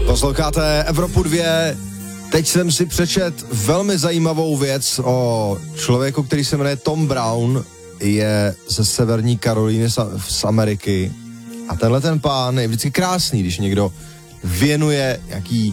Posloucháte Evropu 2. Teď jsem si přečet velmi zajímavou věc o člověku, který se jmenuje Tom Brown, je ze Severní Karolíny z Ameriky. A tenhle ten pán je vždycky krásný, když někdo věnuje nějaký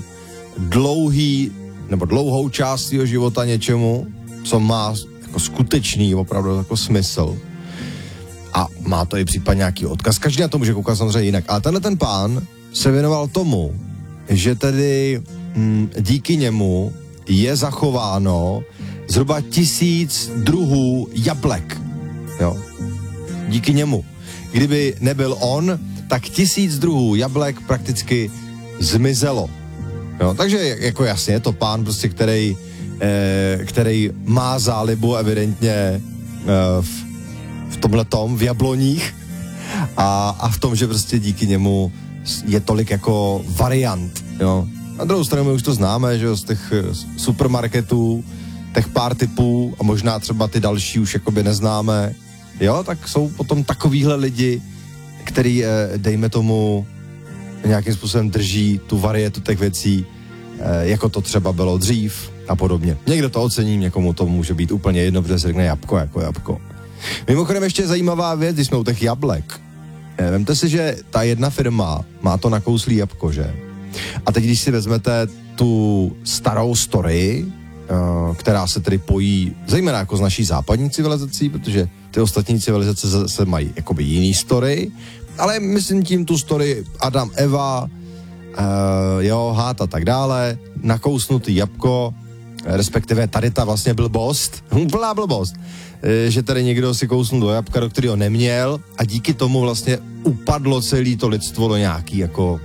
dlouhou část svého života něčemu, co má jako skutečný opravdu jako smysl. A má to i případně nějaký odkaz. Každý na to může koukat samozřejmě jinak. Ale tenhle ten pán se věnoval tomu, že tedy díky němu je zachováno zhruba 1000 druhů jablek. Jo. Díky němu. Kdyby nebyl on, tak 1000 druhů jablek prakticky zmizelo. Jo. Takže jako jasně, je to pán prostě, který má zálibu evidentně v tomhletom, v jabloních a v tom, že prostě díky němu je tolik jako variant, jo. Na druhou stranu my už to známe, že z těch supermarketů, těch pár typů a možná třeba ty další už jakoby neznáme, jo, tak jsou potom takovýhle lidi, který, dejme tomu, nějakým způsobem drží tu varietu těch věcí, jako to třeba bylo dřív a podobně. Někdo to ocení, někomu to může být úplně jedno, protože se řekne jabko jako jabko. Mimochodem ještě zajímavá věc, když jsme u těch jablek. Vemte si, že ta jedna firma má to nakouslý jabko, že? A teď, když si vezmete tu starou story, která se tedy pojí zejména jako s naší západní civilizací, protože ty ostatní civilizace zase mají jakoby jiný story, ale myslím tím tu story Adam, Eva, Hád a tak dále, nakousnutý jabko, respektive tady ta vlastně blbost, úplná blbost, že tady někdo si kousnul do jabka, do kterého neměl a díky tomu vlastně upadlo celé to lidstvo do nějaký jako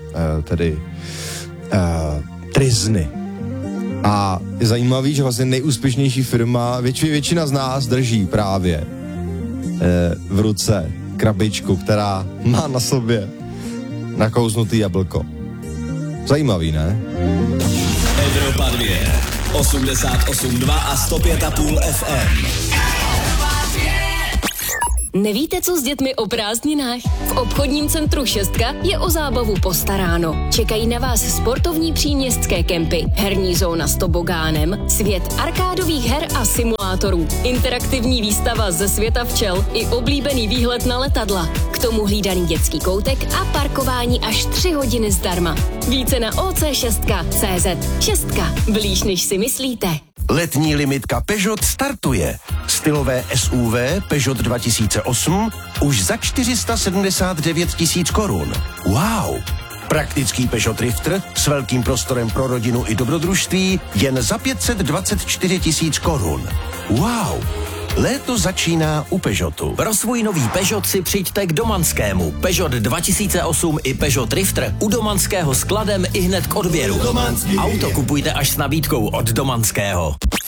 tryzny. A je zajímavý, že vlastně nejúspěšnější firma, většina z nás drží právě v ruce krabičku, která má na sobě nakousnutý jablko. Zajímavý, ne? Evropa 2, 88,2 a 105,5 FM. Nevíte, co s dětmi o prázdninách? V obchodním centru Šestka je o zábavu postaráno. Čekají na vás sportovní příměstské kempy, herní zóna s tobogánem, svět arkádových her a simulátorů, interaktivní výstava ze světa včel i oblíbený výhled na letadla. K tomu hlídaný dětský koutek a parkování až 3 hodiny zdarma. Více na oc6.cz. Šestka. Blíž, než si myslíte. Letní limitka Peugeot startuje. Stylové SUV Peugeot 2008 už za 479 000 korun. Wow! Praktický Peugeot Drifter s velkým prostorem pro rodinu i dobrodružství jen za 524 000 korun. Wow! Léto začíná u Peugeotu. Pro svůj nový Peugeot si přijďte k Domanskému. Peugeot 2008 i Peugeot Drifter u Domanského skladem i hned k odběru. Auto kupujte až s nabídkou od Domanského.